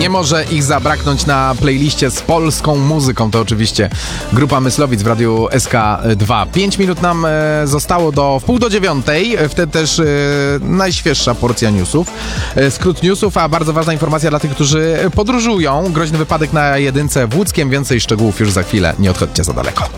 Nie może ich zabraknąć na playliście z polską muzyką. To oczywiście grupa Myslowic w Radiu SK2. 5 minut nam zostało do 8:30. Wtedy też najświeższa porcja newsów. Skrót newsów, a bardzo ważna informacja dla tych, którzy podróżują. Groźny wypadek na jedynce w Łódzkiem. Więcej szczegółów już za chwilę. Nie odchodźcie za daleko.